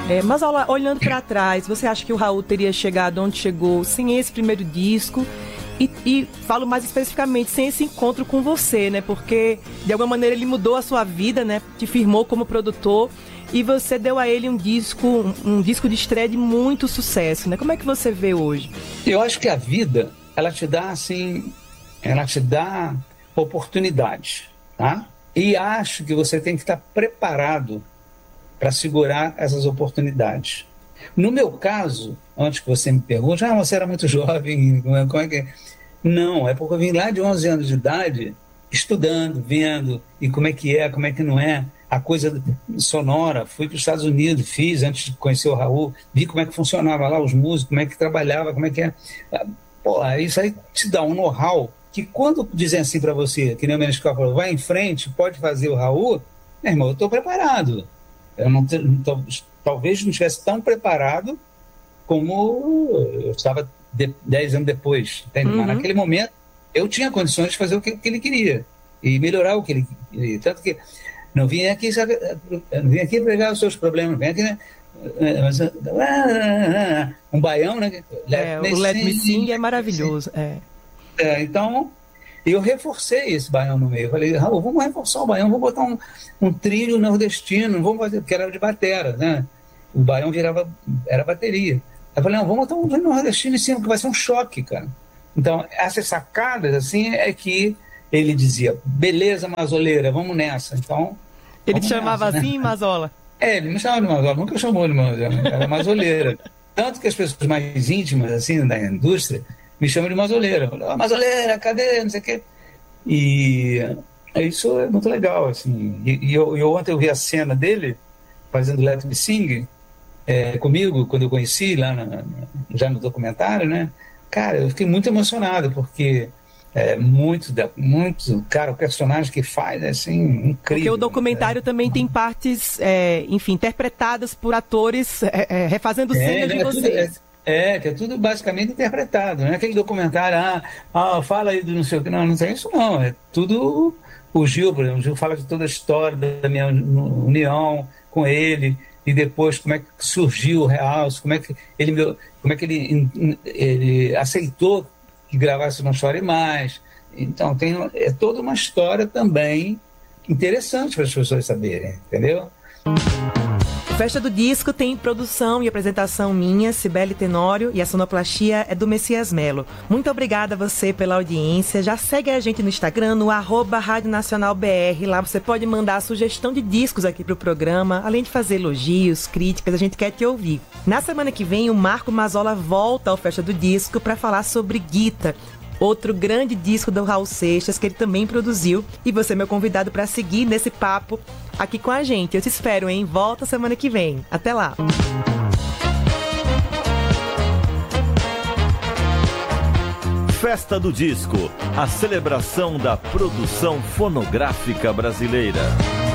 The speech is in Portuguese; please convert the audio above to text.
Mas olhando para trás, você acha que o Raul teria chegado onde chegou sem esse primeiro disco? E falo mais especificamente, sem esse encontro com você, né? Porque, de alguma maneira, ele mudou a sua vida, né? Te firmou como produtor e você deu a ele um disco de estreia de muito sucesso, né? Como é que você vê hoje? Eu acho que a vida, ela te dá, assim, ela te dá oportunidades, tá? E acho que você tem que estar preparado para segurar essas oportunidades. No meu caso, antes que você me pergunte, você era muito jovem, como é que é? Não, é porque eu vim lá de 11 anos de idade, estudando, vendo, e como é que não é, a coisa sonora. Fui para os Estados Unidos, fiz, antes de conhecer o Raul, vi como é que funcionava lá os músicos, como é que trabalhava, como é que é. Pô, isso aí te dá um know-how que quando dizem assim para você, que nem o Menescal falou, vai em frente, pode fazer o Raul, meu irmão, eu estou preparado. Eu talvez não estivesse tão preparado como eu estava 10 anos depois. Entende? Mas naquele momento eu tinha condições de fazer o que ele queria e melhorar o que ele queria. Tanto que não vim aqui, não vim aqui pegar os seus problemas, vim aqui, né? Um baião, né? O Let Me Sing é maravilhoso. Então, eu reforcei esse baião no meio. Eu falei, Raul, vamos reforçar o baião, vamos botar um trilho nordestino, vamos fazer, porque era de batera, né? O baião era bateria. Eu falei, não, vamos botar um trilho nordestino em cima, que vai ser um choque, cara. Então, essas sacadas, assim, é que ele dizia, beleza, Mazoleira, vamos nessa. Então, ele te chamava nessa, assim, né? Mazola? Ele me chamava de Mazola, nunca chamou de Mazola, era Mazoleira. Tanto que as pessoas mais íntimas, assim, da indústria, me chamam de Mazoleira. Mazoleira, cadê? Não sei o quê. E isso é muito legal, assim. E eu ontem eu vi a cena dele fazendo Let Me Sing comigo, quando eu conheci lá já no documentário, né? Cara, eu fiquei muito emocionado, porque cara, o personagem que faz é, assim, incrível. Porque o documentário também tem partes, enfim, interpretadas por atores refazendo cenas de vocês. Que é tudo basicamente interpretado, não é aquele documentário, fala aí do não sei o que, não tem isso não, é tudo o Gil, por exemplo, o Gil fala de toda a história da minha união com ele, e depois como é que surgiu o Realce, como é que ele aceitou que gravasse Não Chore Mais. Então é toda uma história também interessante para as pessoas saberem, entendeu? Festa do Disco tem produção e apresentação minha, Cibele Tenório, e a sonoplastia é do Messias Melo. Muito obrigada a você pela audiência. Já segue a gente no Instagram, no @Rádio Nacional BR. Lá você pode mandar sugestão de discos aqui pro programa, além de fazer elogios, críticas, a gente quer te ouvir. Na semana que vem, o Marco Mazzola volta ao Festa do Disco para falar sobre Guita, outro grande disco do Raul Seixas, que ele também produziu. E você é meu convidado para seguir nesse papo aqui com a gente. Eu te espero, hein? Volta semana que vem. Até lá! Festa do Disco, a celebração da produção fonográfica brasileira.